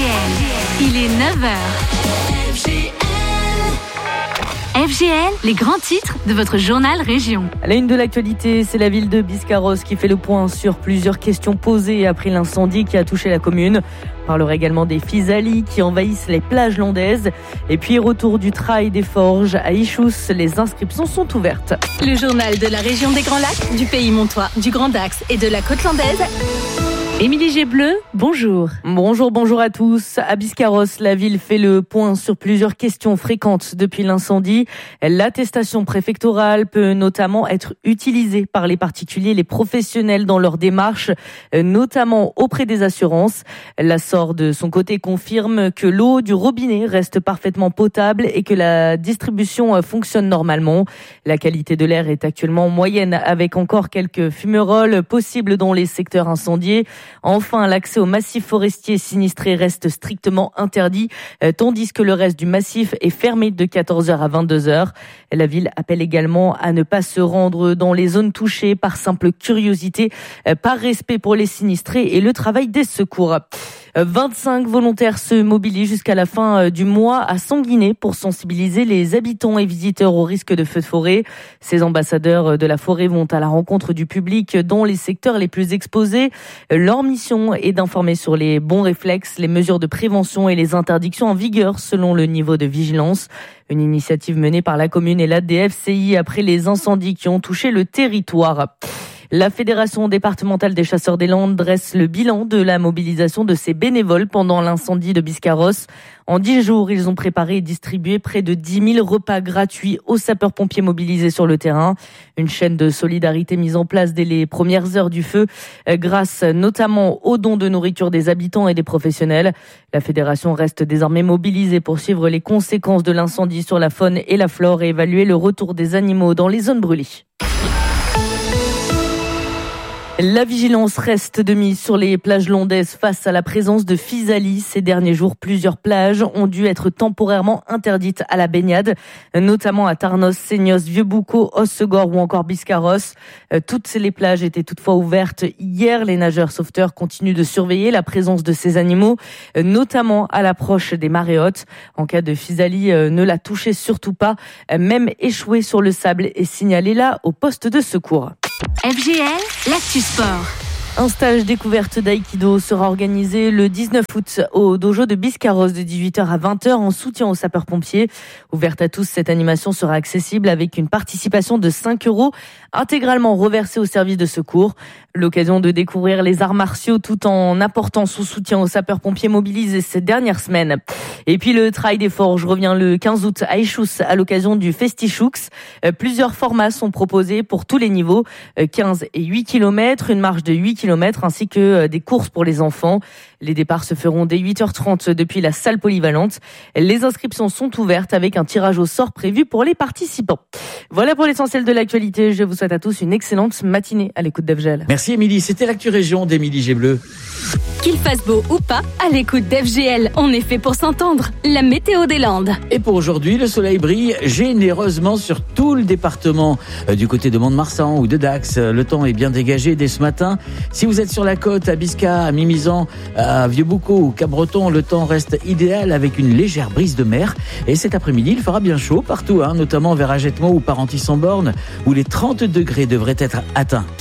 Il est 9h. FGL, les grands titres de votre journal Région. À la une de l'actualité, c'est la ville de Biscarrosse qui fait le point sur plusieurs questions posées après l'incendie qui a touché la commune. On parlera également des physalis qui envahissent les plages landaises. Et puis retour du trail des forges à Ichous, les inscriptions sont ouvertes. Le journal de la région des Grands Lacs, du Pays Montois, du Grand Dax et de la Côte Landaise. Émilie Gébleu, bonjour. Bonjour à tous. À Biscarrosse, la ville fait le point sur plusieurs questions fréquentes depuis l'incendie. L'attestation préfectorale peut notamment être utilisée par les particuliers et les professionnels dans leurs démarches, notamment auprès des assurances. La SOR, de son côté, confirme que l'eau du robinet reste parfaitement potable et que la distribution fonctionne normalement. La qualité de l'air est actuellement moyenne avec encore quelques fumerolles possibles dans les secteurs incendiés. Enfin, l'accès au massif forestier sinistré reste strictement interdit, tandis que le reste du massif est fermé de 14h à 22h. La ville appelle également à ne pas se rendre dans les zones touchées par simple curiosité, par respect pour les sinistrés et le travail des secours. 25 volontaires se mobilisent jusqu'à la fin du mois à Sanguinet pour sensibiliser les habitants et visiteurs au risque de feux de forêt. Ces ambassadeurs de la forêt vont à la rencontre du public dans les secteurs les plus exposés. Leur mission est d'informer sur les bons réflexes, les mesures de prévention et les interdictions en vigueur selon le niveau de vigilance. Une initiative menée par la commune et l'ADFCI après les incendies qui ont touché le territoire. La Fédération départementale des chasseurs des Landes dresse le bilan de la mobilisation de ses bénévoles pendant l'incendie de Biscarrosse. En 10 jours, ils ont préparé et distribué près de 10 000 repas gratuits aux sapeurs-pompiers mobilisés sur le terrain. Une chaîne de solidarité mise en place dès les premières heures du feu, grâce notamment aux dons de nourriture des habitants et des professionnels. La fédération reste désormais mobilisée pour suivre les conséquences de l'incendie sur la faune et la flore et évaluer le retour des animaux dans les zones brûlées. La vigilance reste de mise sur les plages landaises face à la présence de physalis. Ces derniers jours, plusieurs plages ont dû être temporairement interdites à la baignade, notamment à Tarnos, Seignos, Vieux-Boucau, Hossegor ou encore Biscarrosse. Toutes les plages étaient toutefois ouvertes hier. Les nageurs sauveteurs continuent de surveiller la présence de ces animaux, notamment à l'approche des marées hautes. En cas de physalis, ne la touchez surtout pas. Même échouer sur le sable est signalé là au poste de secours. FGL, l'actu sport. Un stage découverte d'aïkido sera organisé le 19 août au dojo de Biscarrosse de 18h à 20h en soutien aux sapeurs-pompiers. Ouverte à tous, cette animation sera accessible avec une participation de 5 € intégralement reversée au service de secours. L'occasion de découvrir les arts martiaux tout en apportant son soutien aux sapeurs-pompiers mobilisés ces dernières semaines. Et puis le trail des forges revient le 15 août à Ichous à l'occasion du Festichoux. Plusieurs formats sont proposés pour tous les niveaux, 15 et 8 km, une marche de 8 km ainsi que des courses pour les enfants. Les départs se feront dès 8h30 depuis la salle polyvalente. Les inscriptions sont ouvertes avec un tirage au sort prévu pour les participants. Voilà pour l'essentiel de l'actualité. Je vous souhaite à tous une excellente matinée à l'écoute d'FGL. Merci Émilie, c'était l'actu région d'Émilie Gébleu. Qu'il fasse beau ou pas, à l'écoute d'FGL, on est fait pour s'entendre. La météo des Landes. Et pour aujourd'hui, le soleil brille généreusement sur tout le département. Du côté de Mont-de-Marsan ou de Dax, le temps est bien dégagé dès ce matin. Si vous êtes sur la côte, à Bisca, à Mimizan, à Vieux-Boucau ou Cap-Breton, le temps reste idéal avec une légère brise de mer. Et cet après-midi, il fera bien chaud partout, notamment vers Agetmo ou Parentis-en-Born, où les 30 degrés devraient être atteints.